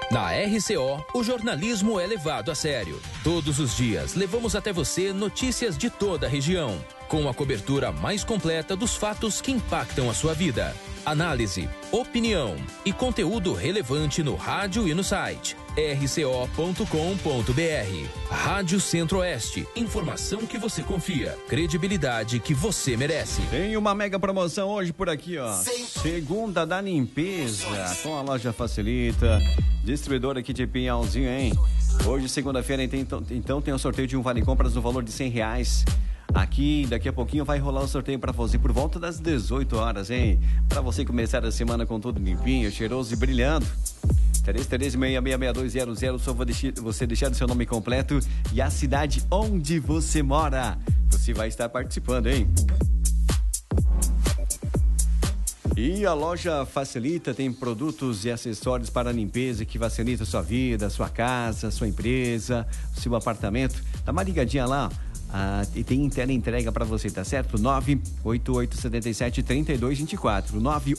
Na RCO, o jornalismo é levado a sério. Todos os dias, levamos até você notícias de toda a região, com a cobertura mais completa dos fatos que impactam a sua vida. Análise, opinião e conteúdo relevante no rádio e no site rco.com.br. Rádio Centro-Oeste, informação que você confia, credibilidade que você merece. Tem uma mega promoção hoje por aqui, ó. Segunda da limpeza, com a loja Facilita, distribuidora aqui de Pinhalzinho, hein? Hoje, segunda-feira, então tem o sorteio de um vale compras no valor de R$100. Aqui, daqui a pouquinho, vai rolar o sorteio para você por volta das 18 horas, hein? Para você começar a semana com tudo limpinho, cheiroso e brilhando. 33666200, só você deixar o seu nome completo e a cidade onde você mora. Você vai estar participando, hein? E a loja Facilita tem produtos e acessórios para limpeza que facilita a sua vida, sua casa, sua empresa, seu apartamento. Dá uma ligadinha lá, e tem entrega para você, tá certo? 98877-3224.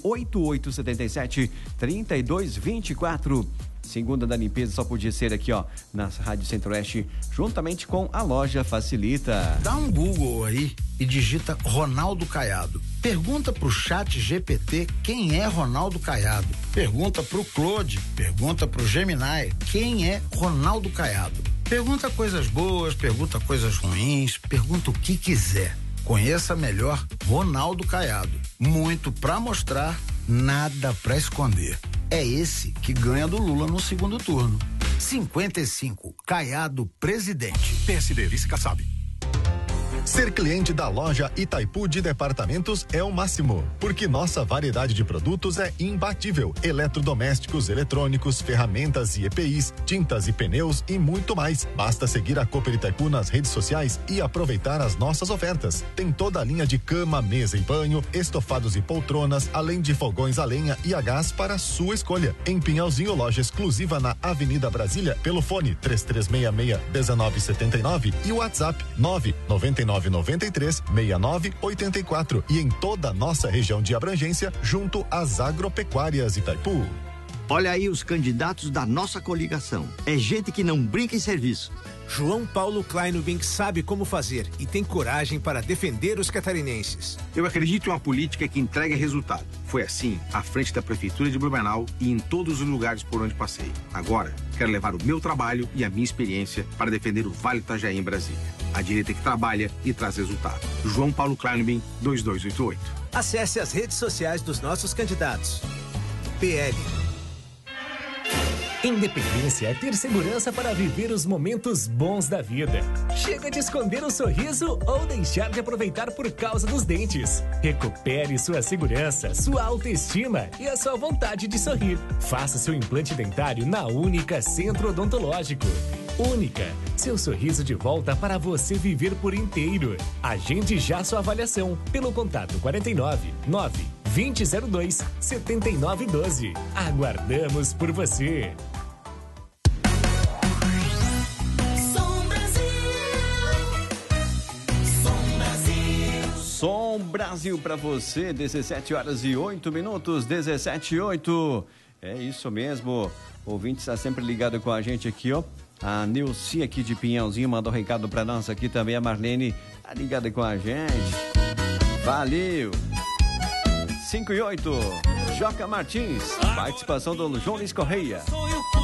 98877-3224. Segunda da limpeza só podia ser aqui, ó, na Rádio Centro-Oeste, juntamente com a loja Facilita. Dá um Google aí e digita Ronaldo Caiado. Pergunta pro chat GPT quem é Ronaldo Caiado. Pergunta pro Claude, pergunta pro Gemini quem é Ronaldo Caiado. Pergunta coisas boas, pergunta coisas ruins, pergunta o que quiser. Conheça melhor Ronaldo Caiado. Muito pra mostrar, nada pra esconder. É esse que ganha do Lula no segundo turno. 55, Caiado presidente. PSD, vice Kassab. Ser cliente da loja Itaipu de Departamentos é o máximo, porque nossa variedade de produtos é imbatível. Eletrodomésticos, eletrônicos, ferramentas e EPIs, tintas e pneus e muito mais. Basta seguir a Cooper Itaipu nas redes sociais e aproveitar as nossas ofertas. Tem toda a linha de cama, mesa e banho, estofados e poltronas, além de fogões a lenha e a gás para sua escolha. Em Pinhalzinho, loja exclusiva na Avenida Brasília, pelo fone 3366-1979 e o WhatsApp 99993-6984 e em toda a nossa região de abrangência, junto às agropecuárias Itaipu. Olha aí os candidatos da nossa coligação. É gente que não brinca em serviço. João Paulo Kleinubink sabe como fazer e tem coragem para defender os catarinenses. Eu acredito em uma política que entrega resultado. Foi assim à frente da Prefeitura de Blumenau e em todos os lugares por onde passei. Agora, quero levar o meu trabalho e a minha experiência para defender o Vale Itajaí em Brasília. A direita que trabalha e traz resultado. João Paulo Kleinubink, 2288. Acesse as redes sociais dos nossos candidatos. PL. Independência é ter segurança para viver os momentos bons da vida. Chega de esconder o sorriso ou deixar de aproveitar por causa dos dentes. Recupere sua segurança, sua autoestima e a sua vontade de sorrir. Faça seu implante dentário na Única Centro Odontológico. Única, seu sorriso de volta para você viver por inteiro. Agende já sua avaliação pelo contato 49 9-2002 7912. Aguardamos por você. Som Brasil pra você, 17 horas e 8 minutos, 17:08. É isso mesmo. O ouvinte está sempre ligado com a gente aqui, ó. A Neuci aqui de Pinhalzinho mandou um recado pra nós aqui também. A Marlene tá ligada com a gente. Valeu! 5:08. Joca Martins, participação do João Luiz Correia.